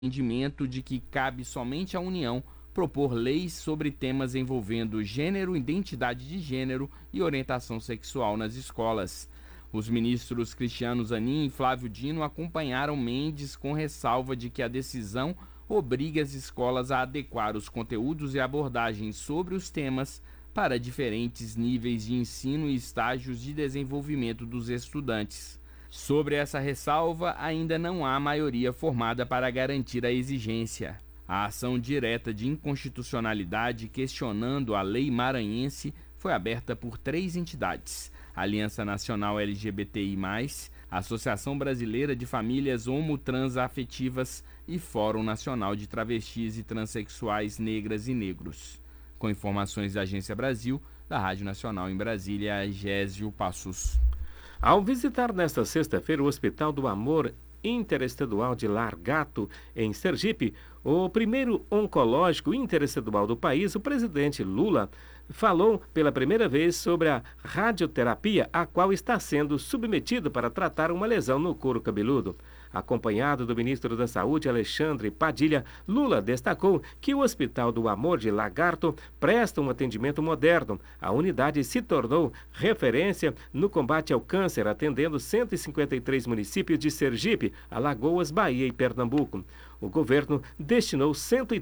entendimento de que cabe somente à União propor leis sobre temas envolvendo gênero, identidade de gênero e orientação sexual nas escolas. Os ministros Cristiano Zanin e Flávio Dino acompanharam Mendes com ressalva de que a decisão obriga as escolas a adequar os conteúdos e abordagens sobre os temas para diferentes níveis de ensino e estágios de desenvolvimento dos estudantes. Sobre essa ressalva, ainda não há maioria formada para garantir a exigência. A ação direta de inconstitucionalidade questionando a lei maranhense foi aberta por 3 entidades: Aliança Nacional LGBTI+, Associação Brasileira de Famílias Homotransafetivas e Fórum Nacional de Travestis e Transsexuais Negras e Negros. Com informações da Agência Brasil, da Rádio Nacional em Brasília, Gésio Passos. Ao visitar nesta sexta-feira o Hospital do Amor Interestadual de Largato, em Sergipe, o primeiro oncológico interestadual do país, o presidente Lula falou pela primeira vez sobre a radioterapia, a qual está sendo submetido para tratar uma lesão no couro cabeludo. Acompanhado do ministro da Saúde, Alexandre Padilha, Lula destacou que o Hospital do Amor de Lagarto presta um atendimento moderno. A unidade se tornou referência no combate ao câncer, atendendo 153 municípios de Sergipe, Alagoas, Bahia e Pernambuco. O governo destinou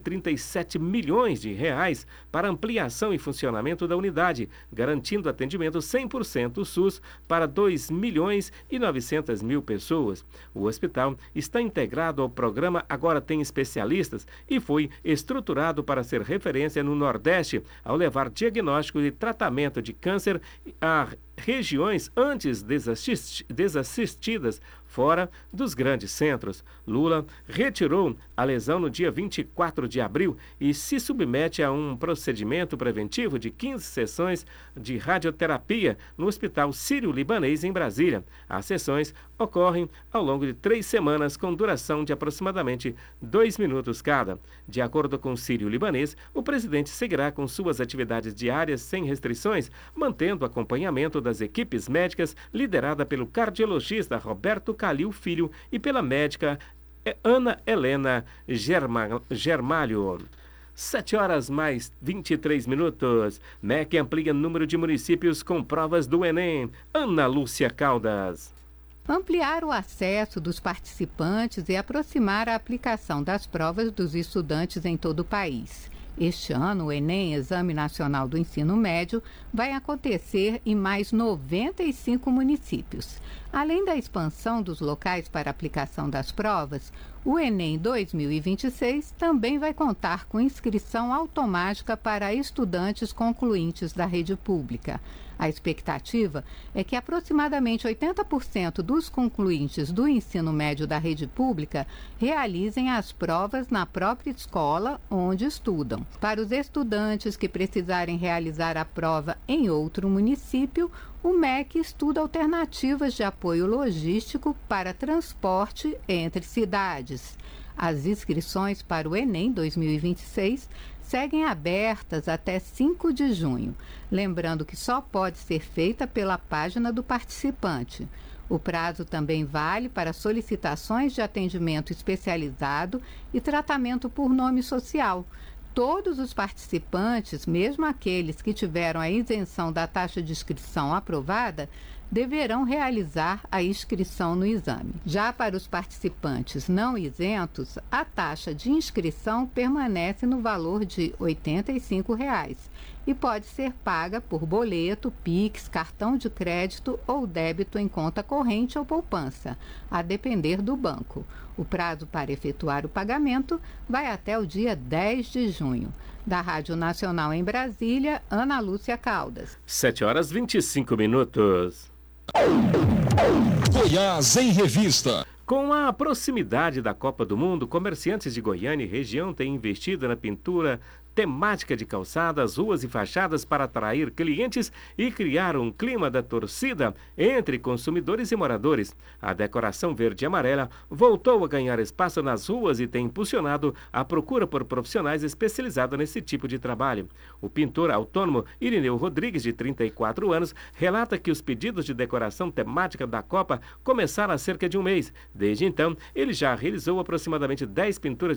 137 milhões de reais para ampliação e funcionamento da unidade, garantindo atendimento 100% SUS para 2 milhões e 900 mil pessoas. O hospital está integrado ao programa Agora Tem Especialistas e foi estruturado para ser referência no Nordeste ao levar diagnóstico e tratamento de câncer a regiões antes desassistidas fora dos grandes centros. Lula retirou a lesão no dia 24 de abril e se submete a um procedimento preventivo de 15 sessões de radioterapia no Hospital Sírio-Libanês em Brasília. As sessões ocorrem ao longo de 3 semanas com duração de aproximadamente 2 minutos cada. De acordo com o Sírio-Libanês, o presidente seguirá com suas atividades diárias sem restrições, mantendo acompanhamento das equipes médicas liderada pelo cardiologista Roberto Calil Filho e pela médica Ana Helena Germalho. 7h mais 23. MEC amplia número de municípios com provas do Enem. Ana Lúcia Caldas. Ampliar o acesso dos participantes e aproximar a aplicação das provas dos estudantes em todo o país. Este ano, o Enem, Exame Nacional do Ensino Médio, vai acontecer em mais 95 municípios. Além da expansão dos locais para aplicação das provas, o Enem 2026 também vai contar com inscrição automática para estudantes concluintes da rede pública. A expectativa é que aproximadamente 80% dos concluintes do ensino médio da rede pública realizem as provas na própria escola onde estudam. Para os estudantes que precisarem realizar a prova em outro município, o MEC estuda alternativas de apoio logístico para transporte entre cidades. As inscrições para o Enem 2026 seguem abertas até 5 de junho, lembrando que só pode ser feita pela página do participante. O prazo também vale para solicitações de atendimento especializado e tratamento por nome social. Todos os participantes, mesmo aqueles que tiveram a isenção da taxa de inscrição aprovada, deverão realizar a inscrição no exame. Já para os participantes não isentos, a taxa de inscrição permanece no valor de R$ 85 e pode ser paga por boleto, Pix, cartão de crédito ou débito em conta corrente ou poupança, a depender do banco. O prazo para efetuar o pagamento vai até o dia 10 de junho. Da Rádio Nacional em Brasília, Ana Lúcia Caldas. 7h25. Goiás em Revista. Com a proximidade da Copa do Mundo, comerciantes de Goiânia e região têm investido na pintura temática de calçadas, ruas e fachadas para atrair clientes e criar um clima da torcida entre consumidores e moradores. A decoração verde e amarela voltou a ganhar espaço nas ruas e tem impulsionado a procura por profissionais especializados nesse tipo de trabalho. O pintor autônomo Irineu Rodrigues, de 34 anos, relata que os pedidos de decoração temática da Copa começaram há cerca de um mês. Desde então, ele já realizou aproximadamente 10 pinturas